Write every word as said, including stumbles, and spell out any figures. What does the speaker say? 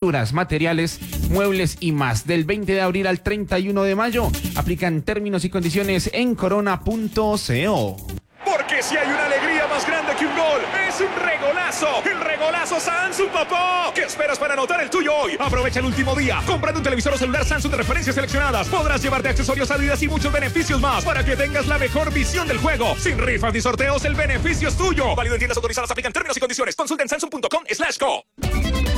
pinturas, materiales, muebles y más. Del veinte de abril al treinta y uno de mayo. Aplican términos y condiciones en corona punto co. Porque si hay una alegría más grande que un gol, es un regolazo. El regolazo Samsung, papá. ¿Qué esperas para anotar el tuyo hoy? Aprovecha el último día. Comprando un televisor o celular Samsung de referencias seleccionadas, podrás llevarte accesorios Adidas y muchos beneficios más para que tengas la mejor visión del juego. Sin rifas ni sorteos, el beneficio es tuyo. Válido en tiendas autorizadas. Aplican términos y condiciones. Consulta en samsung punto com slash co.